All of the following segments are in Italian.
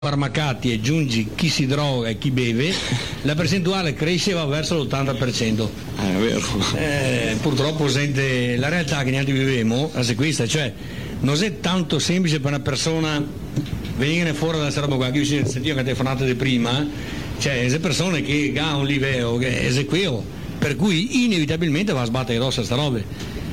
farmacati e aggiungi chi si droga e chi beve, la percentuale cresce e va verso l'80%. È vero. Purtroppo sente la realtà che neanche vivemo, è questa, cioè non è tanto semplice per una persona venire fuori da questa roba qua, che io sentivo che telefonate di prima, cioè le persone che hanno un livello che è quello, per cui inevitabilmente va a sbattere addosso a sta roba.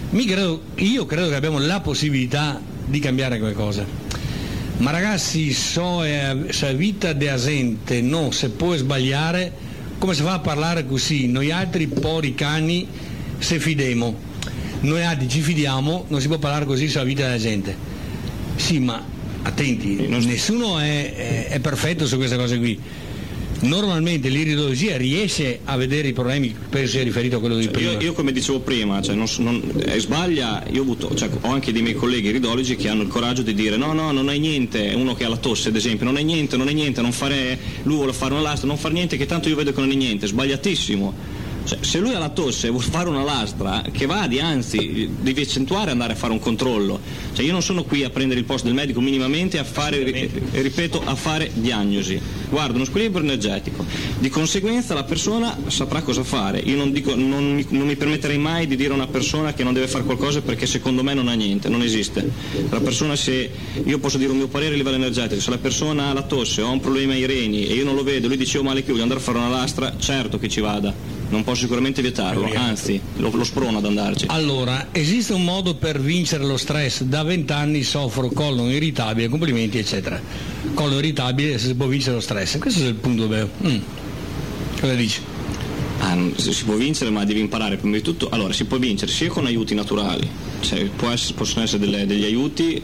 Io credo che abbiamo la possibilità di cambiare qualcosa. Ma ragazzi, se vita della gente non si può sbagliare, come si fa a parlare così? Noi altri poveri cani se fidemo, noi altri ci fidiamo, non si può parlare così sulla vita della gente. Sì, ma attenti, nessuno è perfetto su queste cose qui. Normalmente l'iridologia riesce a vedere i problemi, penso sia riferito a quello di prima. Io come dicevo prima, sbaglia, ho anche dei miei colleghi iridologi che hanno il coraggio di dire no, non hai niente, uno che ha la tosse ad esempio, non è niente, non fare, lui vuole fare una lastra, non fare niente, che tanto io vedo che non è niente, sbagliatissimo. Se lui ha la tosse e vuole fare una lastra, che vada, anzi devi accentuare andare a fare un controllo. Io non sono qui a prendere il posto del medico minimamente a fare, ripeto, a fare diagnosi. Guarda, uno squilibrio energetico, di conseguenza la persona saprà cosa fare. Io non mi permetterei mai di dire a una persona che non deve fare qualcosa perché secondo me non ha niente, non esiste. La persona, se io posso dire un mio parere a livello energetico, se la persona ha la tosse o ha un problema ai reni e io non lo vedo, lui dice male che voglio andare a fare una lastra, certo che ci vada. Non posso sicuramente vietarlo, anzi lo sprono ad andarci. Allora, esiste un modo per vincere lo stress? Da 20 anni soffro colon irritabile, complimenti eccetera. Colon irritabile, se si può vincere lo stress. Questo è il punto vero. Cosa dici? Si può vincere, ma devi imparare prima di tutto. Allora, si può vincere sia con aiuti naturali, possono essere degli aiuti,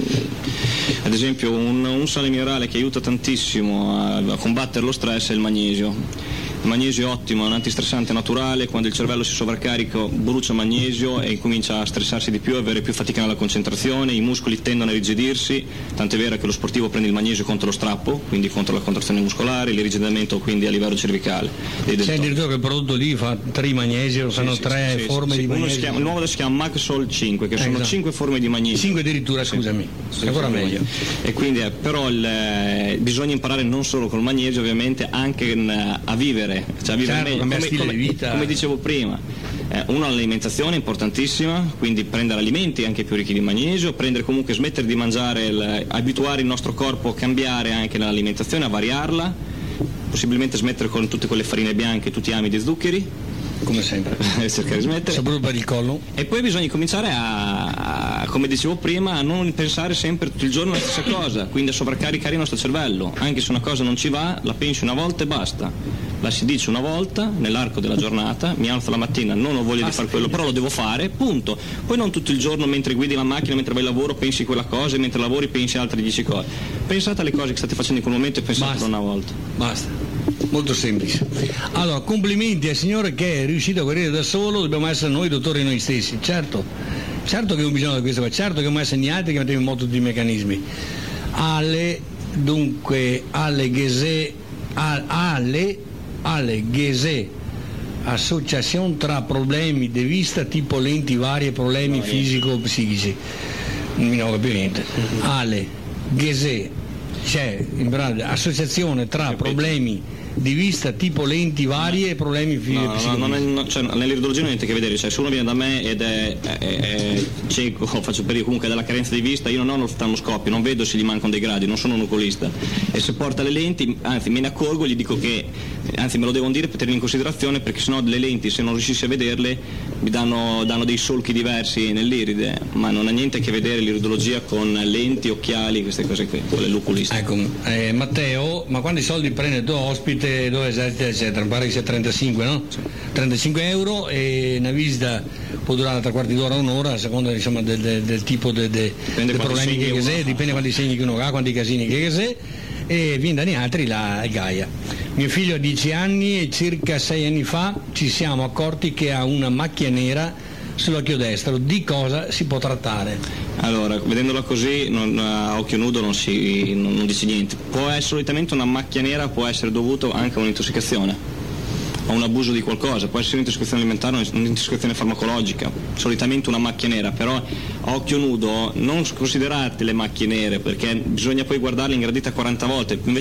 ad esempio un sale minerale che aiuta tantissimo a combattere lo stress è il magnesio. Il magnesio è ottimo, è un antistressante naturale, quando il cervello si sovraccarica brucia magnesio e comincia a stressarsi di più, avere più fatica nella concentrazione, i muscoli tendono a irrigidirsi, tant'è vero che lo sportivo prende il magnesio contro lo strappo, quindi contro la contrazione muscolare, l'irrigidimento quindi a livello cervicale. C'è addirittura che il prodotto lì fa 3 magnesio, fanno 3 forme di magnesio. Il nuovo si chiama Maxol 5, che sono 5 forme di magnesio. 5 addirittura, scusami, ancora meglio. E quindi però bisogna imparare non solo col magnesio, ovviamente, anche a vivere. Come dicevo prima, un'alimentazione importantissima, quindi prendere alimenti anche più ricchi di magnesio, smettere di mangiare, abituare il nostro corpo a cambiare anche nell'alimentazione, a variarla, possibilmente smettere con tutte quelle farine bianche, tutti gli amidi e zuccheri, come sempre, cercare di smettere, soprattutto per il collo. E poi bisogna cominciare come dicevo prima, a non pensare sempre tutto il giorno la stessa cosa, quindi a sovraccaricare il nostro cervello. Anche se una cosa non ci va, la pensi una volta e basta. La si dice una volta nell'arco della giornata, mi alzo la mattina, non ho voglia di fare quello, però lo devo fare, punto. Poi non tutto il giorno mentre guidi la macchina, mentre vai al lavoro pensi quella cosa e mentre lavori pensi altre 10 cose. Pensate alle cose che state facendo in quel momento e pensatelo una volta. Basta. Molto semplice. Allora, complimenti al signore che è riuscito a guarire da solo, dobbiamo essere noi dottori noi stessi, certo che abbiamo bisogno di questo qua, certo che dobbiamo essere gli altri che mettiamo in moto tutti i meccanismi. Ale Ghese, associazione tra problemi di vista tipo lenti varie, problemi fisico-psichici. Non ho capito niente. Ale Ghese, c'è in pratica associazione tra problemi di vista tipo lenti varie e problemi fisici. Nell'iridologia non ha niente a che vedere, se uno viene da me ed è cieco, faccio per io comunque della carenza di vista, io non ho l'oftalmoscopio, non vedo se gli mancano dei gradi, non sono un oculista, e se porta le lenti, anzi me ne accorgo, gli dico che, anzi me lo devono dire per tenerle in considerazione, perché sennò delle lenti, se non riuscissi a vederle, mi danno dei solchi diversi nell'iride, ma non ha niente a che vedere l'iridologia con lenti, occhiali, queste cose qui, con l'oculista. Ecco, Matteo, ma quando i soldi prende tuo ospite, dove eccetera, mi pare che sia 35, no? Sì. 35 euro, e una visita può durare 3/4 d'ora, un'ora, a seconda insomma del tipo dei problemi che c'è, dipende quanti segni che uno ha, quanti casini che c'è, e viene da altri la Gaia. Mio figlio ha 10 anni e circa 6 anni fa ci siamo accorti che ha una macchia nera sull'occhio destro. Di cosa si può trattare? Allora, vedendola così a occhio nudo non dice niente. Solitamente una macchia nera può essere dovuta anche a un'intossicazione. o un abuso di qualcosa, può essere un'intossicazione alimentare o un'intossicazione farmacologica, solitamente una macchia nera, però a occhio nudo non considerate le macchie nere, perché bisogna poi guardarle in gradita 40 volte, invece